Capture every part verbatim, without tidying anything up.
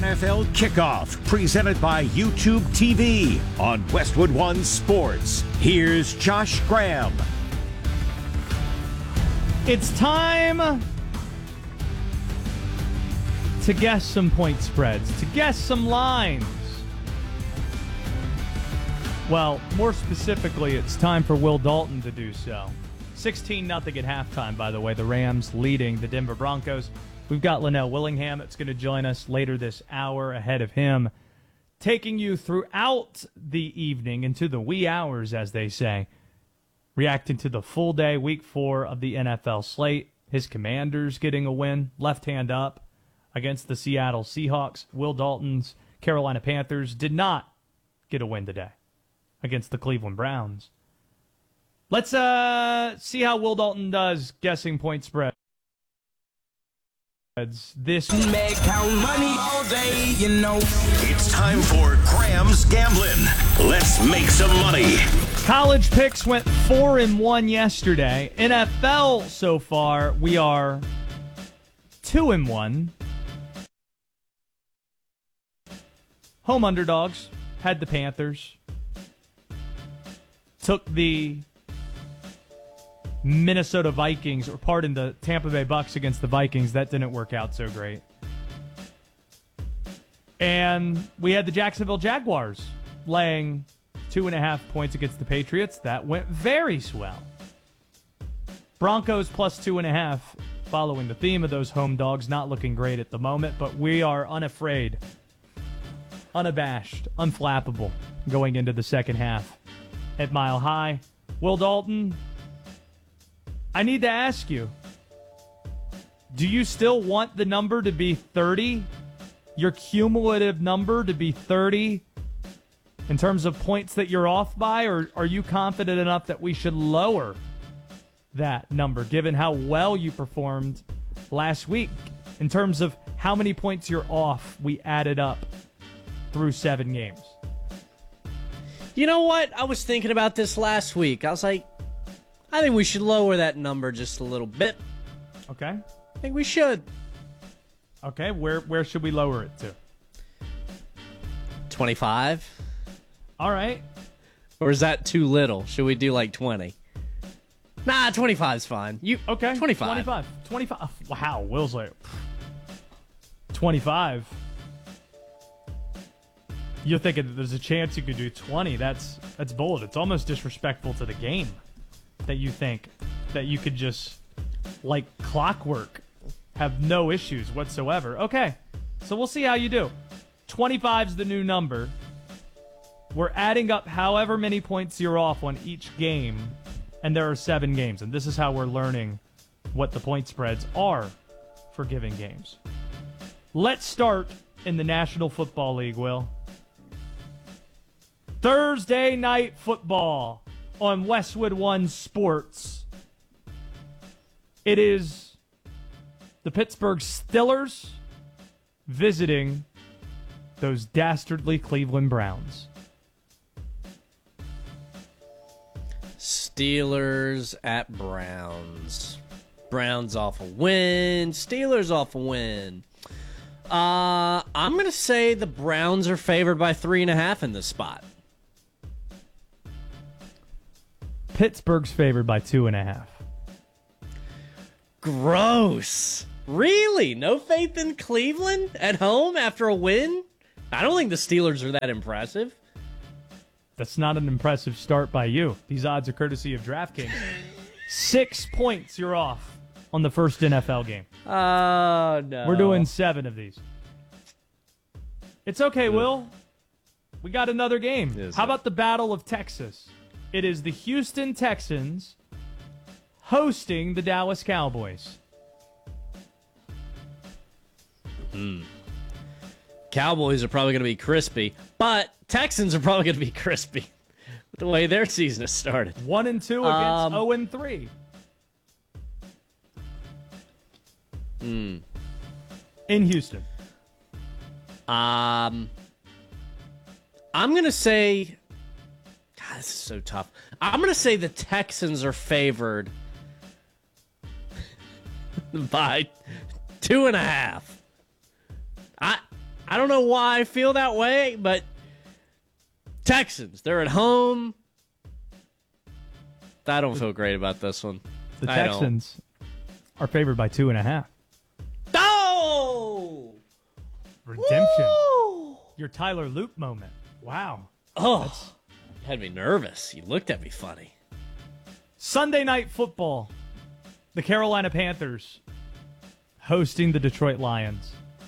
N F L Kickoff, presented by YouTube T V on Westwood One Sports. Here's Josh Graham. It's time to guess some point spreads, to guess some lines. Well, more specifically, it's time for Will Dalton to do so. sixteen nothing at halftime, by the way. The Rams leading the Denver Broncos. We've got Linnell Willingham that's going to join us later this hour. Ahead of him, taking you throughout the evening into the wee hours, as they say, reacting to the full day, week four of the N F L slate. His Commanders getting a win, left hand up, against the Seattle Seahawks. Will Dalton's Carolina Panthers did not get a win today against the Cleveland Browns. Let's uh, see how Will Dalton does guessing point spreads. This make count money all day, you know. It's time for Graham's Gambling. Let's make some money. College picks went four and one yesterday. N F L so far, we are two and one. Home underdogs had the Panthers. Took the Minnesota Vikings, or pardon, the Tampa Bay Bucks against the Vikings. That didn't work out so great. And we had the Jacksonville Jaguars laying two and a half points against the Patriots. That went very swell. Broncos plus two and a half, following the theme of those home dogs, not looking great at the moment, but we are unafraid, unabashed, unflappable going into the second half at Mile High. Will Dalton, I need to ask you, do you still want the number to be thirty? Your cumulative number to be thirty in terms of points that you're off by? Or are you confident enough that we should lower that number, given how well you performed last week in terms of how many points you're off we added up through seven games? You know what? I was thinking about this last week. I was like, I think we should lower that number just a little bit. Okay. I think we should. Okay, where where should we lower it to? twenty-five? All right. Or is that too little? Should we do like twenty? Nah, twenty-five's fine. You Okay. twenty-five. twenty-five. twenty-five. Wow, Will's like twenty-five. You're thinking that there's a chance you could do twenty. That's that's bold. It's almost disrespectful to the game that you think that you could just, like clockwork, have no issues whatsoever. Okay, so we'll see how you do. twenty-five's the new number. We're adding up however many points you're off on each game, and there are seven games, and this is how we're learning what the point spreads are for given games. Let's start in the National Football League, Will. Thursday night football on Westwood One Sports. It is the Pittsburgh Steelers visiting those dastardly Cleveland Browns. Steelers at Browns. Browns off a win. Steelers off a win. Uh, I'm going to say the Browns are favored by three and a half in this spot. Pittsburgh's favored by two and a half. Gross. Really? No faith in Cleveland at home after a win? I don't think the Steelers are that impressive. That's not an impressive start by you. These odds are courtesy of DraftKings. Six points you're off on the first N F L game. Oh, no. We're doing seven of these. It's okay, Will. We got another game. Is How it? about the Battle of Texas? It is the Houston Texans hosting the Dallas Cowboys. Hmm. Cowboys are probably going to be crispy, but Texans are probably going to be crispy with the way their season has started. One and two against Um, zero and three. Hmm. In Houston. Um, I'm going to say, God, this is so tough. I'm going to say the Texans are favored by two and a half. I I don't know why I feel that way, but Texans, they're at home. I don't feel great about this one. The I Texans are favored by two and a half. Oh! Redemption. Woo! Your Tyler Loop moment. Wow. Oh, you had me nervous. You looked at me funny. Sunday Night Football. The Carolina Panthers hosting the Detroit Lions.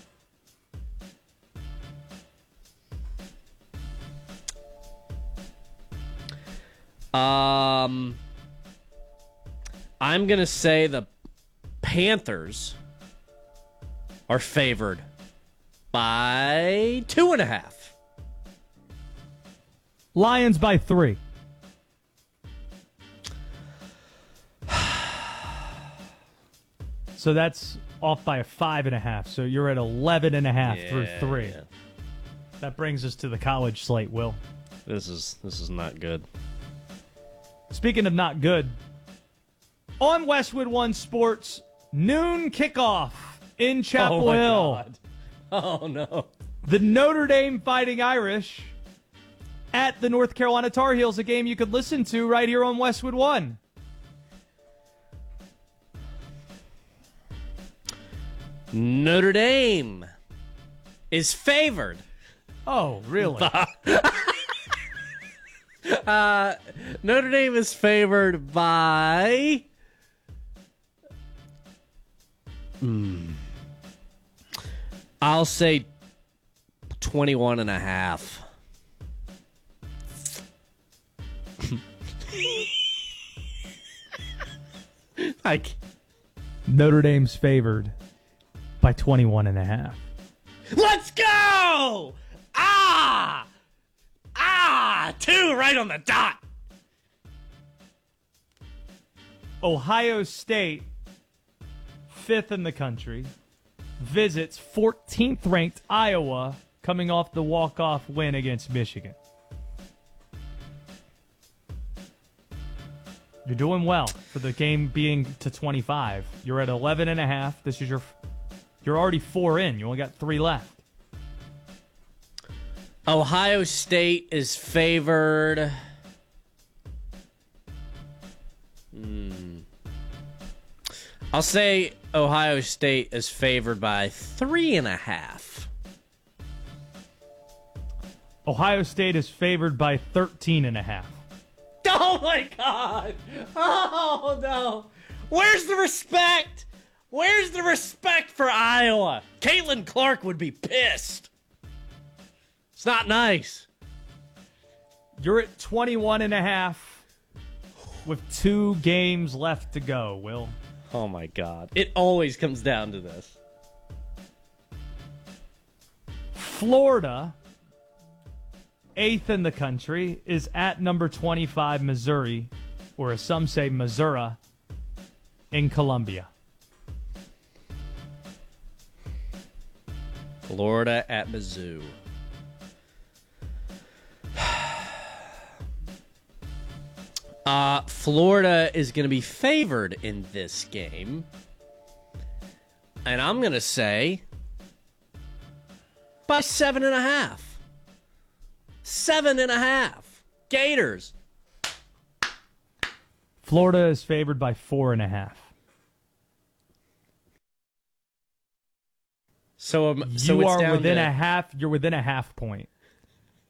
Um, I'm going to say the Panthers are favored by two and a half. Lions by three. So that's off by a five and a half. So you're at eleven and a half Yeah, through three. yeah. That brings us to the college slate, Will. This is this is not good. Speaking of not good, on Westwood One Sports, noon kickoff in Chapel oh my Hill. God. Oh no. The Notre Dame Fighting Irish at the North Carolina Tar Heels, a game you could listen to right here on Westwood One. Notre Dame is favored. Oh, really? uh, Notre Dame is favored by... Hmm. I'll say twenty-one and a half. Like, Notre Dame's favored by twenty-one and a half. let's go! Ah! Ah! Two right on the dot. Ohio State, fifth in the country, visits fourteenth ranked Iowa, coming off the walk-off win against Michigan. You're doing well for the game being to twenty-five. You're at eleven and a half. This is your, you're already four in. You only got three left. Ohio State is favored. Hmm. I'll say Ohio State is favored by three and a half. Ohio State is favored by thirteen and a half. Oh my God! Oh no! Where's the respect? Where's the respect for Iowa? Caitlin Clark would be pissed. It's not nice. You're at twenty-one and a half with two games left to go, Will. Oh my God. It always comes down to this. Florida, eighth in the country, is at number twenty-five, Missouri, or as some say, Missouri, in Columbia. Florida at Mizzou. Uh, Florida is going to be favored in this game. And I'm going to say by seven and a half. Seven and a half. Gators. Florida is favored by four and a half. So, um, so you it's are down within to, a half. You're within a half point.